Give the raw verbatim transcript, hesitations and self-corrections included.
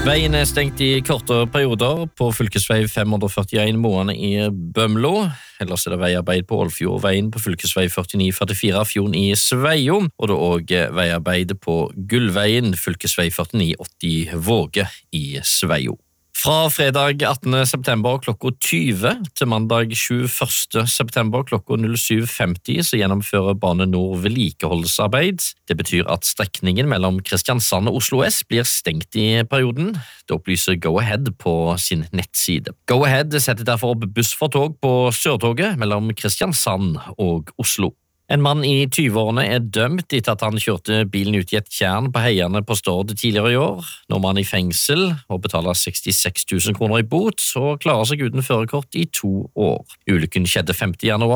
Veien er stengt i kortere perioder på fylkesvei fem hundre førtien Moane i Bømlo. Ellers er det veiarbeid på Ålfjordveien på fylkesvei førtini førtifire Fjorden i Sveio, og det er også veiarbeid på Gullveien, fylkesvei førtini åtti Våge i Sveio. Fra fredag attende september klokka tyve til mandag tjueførste september klokka syv femti så gjennomfører Bane Nor vedlikeholdsarbeid. Det betyr at strekningen mellom Kristiansand og Oslo S blir stengt i perioden. Det opplyser Go-Ahead på sin nettside. Go-Ahead setter derfor opp buss for tog på Sørtoget mellom Kristiansand og Oslo. En mann i tyve-årene er dømt etter at han kjørte bilen ut i et tjern på Heiane på Stord tidligere i år. Nå må han i fengsel og betaler sekstiseks tusen kroner i bot, og klarer seg uten førerkort i to år. Ulykken skjedde femte januar.